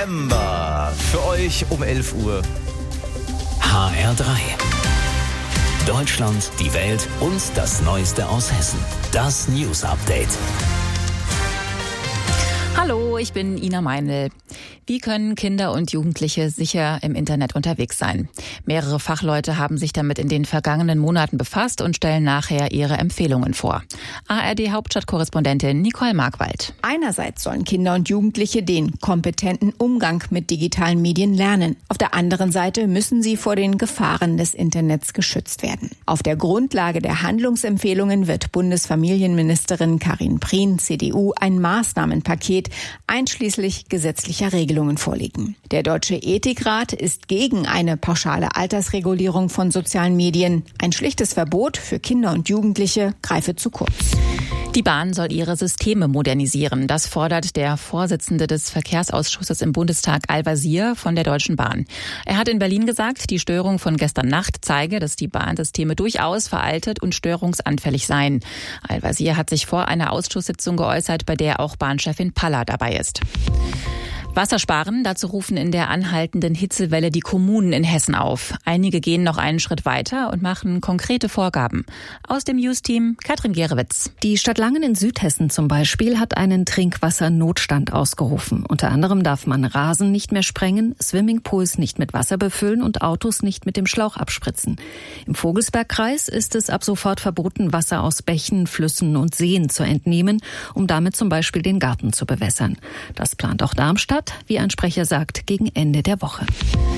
September. Für euch um 11 Uhr. HR3. Deutschland, die Welt und das Neueste aus Hessen. Das News Update. Hallo, ich bin Ina Meinl. Wie können Kinder und Jugendliche sicher im Internet unterwegs sein? Mehrere Fachleute haben sich damit in den vergangenen Monaten befasst und stellen nachher ihre Empfehlungen vor. ARD-Hauptstadtkorrespondentin Nicole Markwald. Einerseits sollen Kinder und Jugendliche den kompetenten Umgang mit digitalen Medien lernen. Auf der anderen Seite müssen sie vor den Gefahren des Internets geschützt werden. Auf der Grundlage der Handlungsempfehlungen wird Bundesfamilienministerin Karin Prien, CDU, ein Maßnahmenpaket einschließlich gesetzlicher Regelungen vorlegen. Der Deutsche Ethikrat ist gegen eine pauschale Altersregulierung von sozialen Medien. Ein schlichtes Verbot für Kinder und Jugendliche greife zu kurz. Die Bahn soll ihre Systeme modernisieren. Das fordert der Vorsitzende des Verkehrsausschusses im Bundestag, Al-Wazir, von der Deutschen Bahn. Er hat in Berlin gesagt, die Störung von gestern Nacht zeige, dass die Bahnsysteme durchaus veraltet und störungsanfällig seien. Al-Wazir hat sich vor einer Ausschusssitzung geäußert, bei der auch Bahnchefin Palla dabei ist. Wasser sparen, dazu rufen in der anhaltenden Hitzewelle die Kommunen in Hessen auf. Einige gehen noch einen Schritt weiter und machen konkrete Vorgaben. Aus dem News-Team Katrin Gerewitz. Die Stadt Langen in Südhessen zum Beispiel hat einen Trinkwassernotstand ausgerufen. Unter anderem darf man Rasen nicht mehr sprengen, Swimmingpools nicht mit Wasser befüllen und Autos nicht mit dem Schlauch abspritzen. Im Vogelsbergkreis ist es ab sofort verboten, Wasser aus Bächen, Flüssen und Seen zu entnehmen, um damit zum Beispiel den Garten zu bewässern. Das plant auch Darmstadt, wie ein Sprecher sagt, gegen Ende der Woche.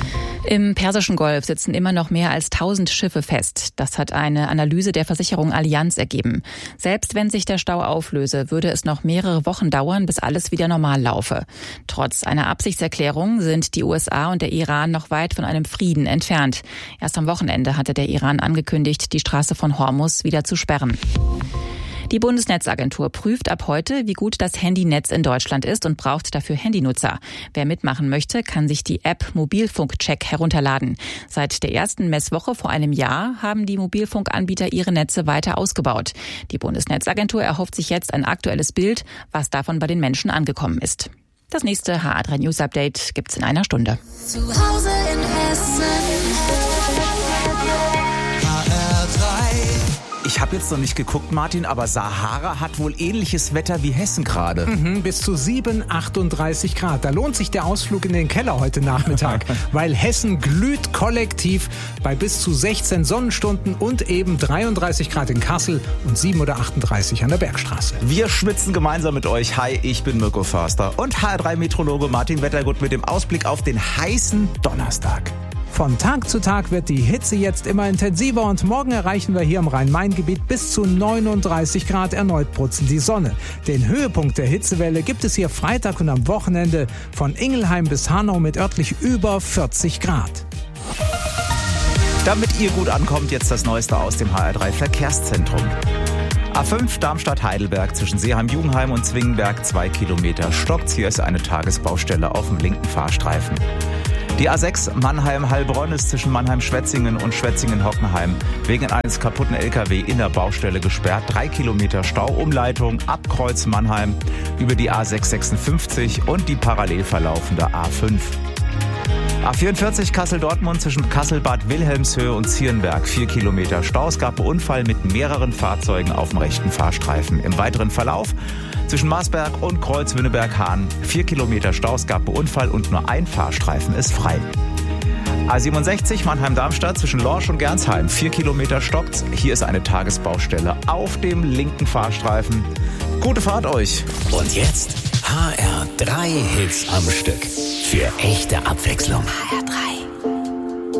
Im Persischen Golf sitzen immer noch mehr als 1000 Schiffe fest. Das hat eine Analyse der Versicherung Allianz ergeben. Selbst wenn sich der Stau auflöse, würde es noch mehrere Wochen dauern, bis alles wieder normal laufe. Trotz einer Absichtserklärung sind die USA und der Iran noch weit von einem Frieden entfernt. Erst am Wochenende hatte der Iran angekündigt, die Straße von Hormuz wieder zu sperren. Die Bundesnetzagentur prüft ab heute, wie gut das Handynetz in Deutschland ist und braucht dafür Handynutzer. Wer mitmachen möchte, kann sich die App Mobilfunkcheck herunterladen. Seit der ersten Messwoche vor einem Jahr haben die Mobilfunkanbieter ihre Netze weiter ausgebaut. Die Bundesnetzagentur erhofft sich jetzt ein aktuelles Bild, was davon bei den Menschen angekommen ist. Das nächste HR3 News Update gibt's in einer Stunde. Zu Hause in Hessen. Ich habe jetzt noch nicht geguckt, Martin, aber Sahara hat wohl ähnliches Wetter wie Hessen gerade. Bis zu 38 Grad. Da lohnt sich der Ausflug in den Keller heute Nachmittag, weil Hessen glüht kollektiv bei bis zu 16 Sonnenstunden und eben 33 Grad in Kassel und 7 oder 38 an der Bergstraße. Wir schwitzen gemeinsam mit euch. Hi, ich bin Mirko Förster und HR3-Meteorologe Martin Wettergut mit dem Ausblick auf den heißen Donnerstag. Von Tag zu Tag wird die Hitze jetzt immer intensiver und morgen erreichen wir hier im Rhein-Main-Gebiet bis zu 39 Grad. Erneut brutzelt die Sonne. Den Höhepunkt der Hitzewelle gibt es hier Freitag und am Wochenende von Ingelheim bis Hanau mit örtlich über 40 Grad. Damit ihr gut ankommt, jetzt das Neueste aus dem HR3 Verkehrszentrum. A5 Darmstadt-Heidelberg zwischen Seeheim-Jugenheim und Zwingenberg 2 Kilometer stockt's. Hier ist eine Tagesbaustelle auf dem linken Fahrstreifen. Die A6 Mannheim-Heilbronn ist zwischen Mannheim-Schwetzingen und Schwetzingen-Hockenheim wegen eines kaputten LKW in der Baustelle gesperrt. 3 Kilometer Stauumleitung ab Kreuz Mannheim über die A656 und die parallel verlaufende A5. A44 Kassel-Dortmund zwischen Kassel-Bad Wilhelmshöhe und Zierenberg 4 Kilometer Stau. Es gab Unfall mit mehreren Fahrzeugen auf dem rechten Fahrstreifen. Im weiteren Verlauf zwischen Marsberg und Kreuz-Wünneberg-Hahn 4 Kilometer Stau. Es gab Unfall und nur ein Fahrstreifen ist frei. A67 Mannheim-Darmstadt zwischen Lorsch und Gernsheim 4 Kilometer stockt's. Hier ist eine Tagesbaustelle auf dem linken Fahrstreifen. Gute Fahrt euch. Und jetzt HR3 Hits am Stück. Für echte Abwechslung. HR3.